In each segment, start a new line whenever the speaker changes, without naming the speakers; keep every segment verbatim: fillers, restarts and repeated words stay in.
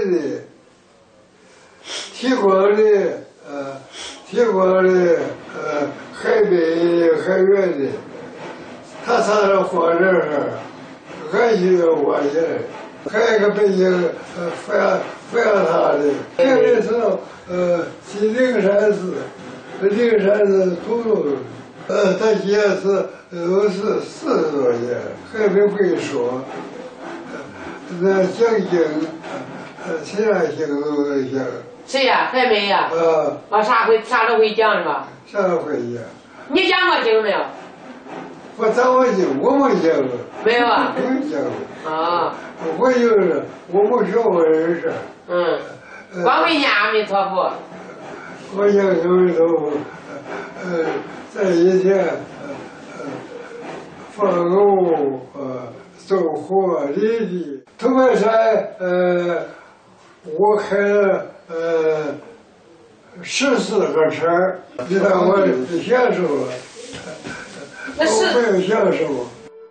的，提广的，呃，提广的，呃，海北海远的，他上了火车上，还需要花钱。还有一个北京，呃，发发他的，这个是呃，去灵山寺，灵山寺土路，呃，他写是都是四十多年，还没会说。那讲经，呃，其他经都会讲。
谁呀？还没呀？
啊。
啊，啥会啥都会讲是吧？
啥都会讲。
你讲过经没有？
我讲过经，我没讲过。
没有啊？
没讲过。
啊。
我就是我没学过这事。
嗯。光会念阿弥陀佛。
我讲阿弥陀佛，呃，在以前，呃，放牛，呃，走火犁地。头半山，呃，我开了呃十四个车，你看我享受了，我没有享受。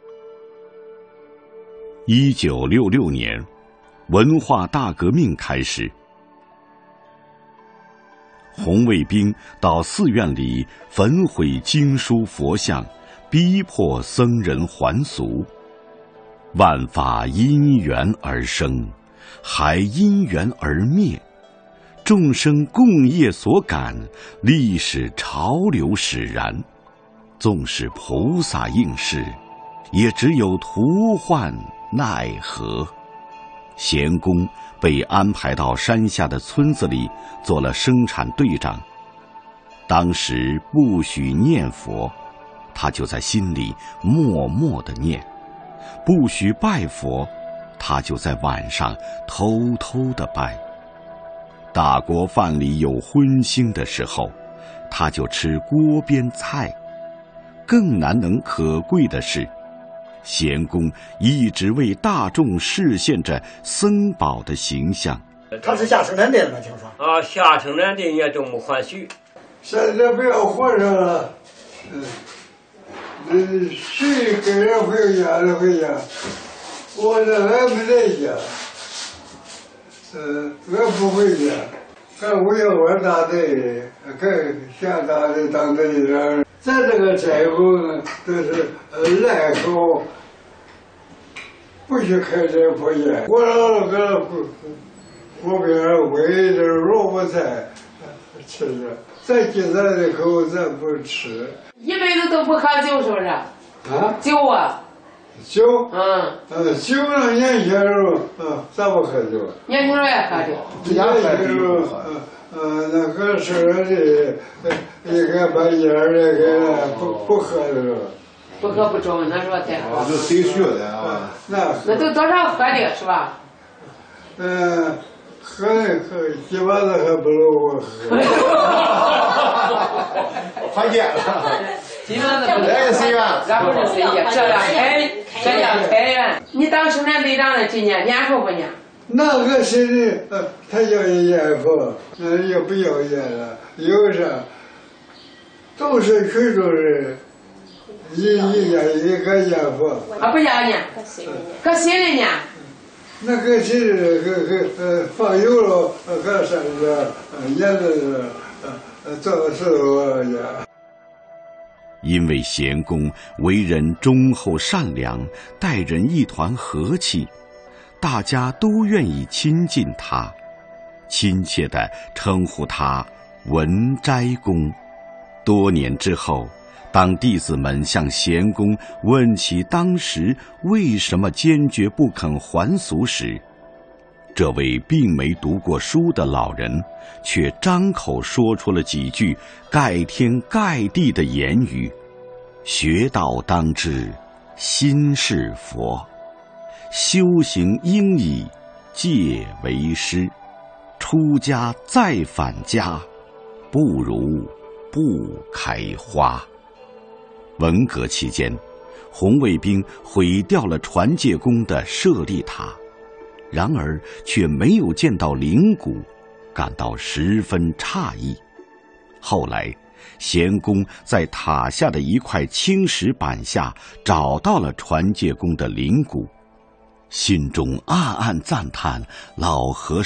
一九六六年，文化大革命开始。红卫兵到寺院里焚毁经书佛像，逼迫僧人还俗。万法因缘而生，还因缘而灭。众生共业所感，历史潮流使然。纵使菩萨应是，也只有徒唤奈何。贤公被安排到山下的村子里做了生产队长。当时不许念佛，他就在心里默默地念；不许拜佛，他就在晚上偷偷地拜。大锅饭里有荤腥的时候，他就吃锅边菜。更难能可贵的是，贤公一直为大众示现着僧宝的形象。
他是下生产队的吗？听说
啊，下生产队也都没还许。
现在不要和尚了，嗯，嗯，谁跟人回家就回家，我这还没在家，嗯，我不回家，干五幺二大队，干下大队当队长。咱这个斋后呢，都是呃赖口，不许开斋破烟。我老搁锅边煨点萝卜菜吃着，咱今咱的口咱不吃。
一辈子都不喝酒是不是？
啊？
酒啊？
酒？
嗯。
呃，酒呢，年轻时候，嗯，咱不喝酒。
年轻时候也喝酒。
年轻时候，嗯。呃，那个是的，应该把烟儿那个不不喝的了。
不喝不中，那时候才喝。
就谁学的啊？
那
那都多少喝的是吧？
嗯，喝的喝，鸡巴子还不如我喝。
还见了。
鸡巴子不如。
来个谁呀？
然后是谁呀？这样开，这样开呀！你当生产队长的今年年数不年？
那个谁的，呃，他要烟佛，那也不要烟了，有啥？都是群众人，一一家一个烟佛。
啊，不要烟，搁谁的呢？
那个谁的，个个呃放油了，呃，搁山子，呃，烟子，呃呃，做的石头烟。
因为贤公为人忠厚善良，待人一团和气。大家都愿意亲近他，亲切地称呼他文斋公。多年之后，当弟子们向贤公问起当时为什么坚决不肯还俗时，这位并没读过书的老人却张口说出了几句盖天盖地的言语：学道当知，心是佛。修行应以戒为师，出家再返家，不如不开花。文革期间，红卫兵毁掉了传戒宫的舍利塔，然而却没有见到灵骨，感到十分诧异。后来，贤公在塔下的一块青石板下找到了传戒宫的灵骨，心中暗暗赞叹老和尚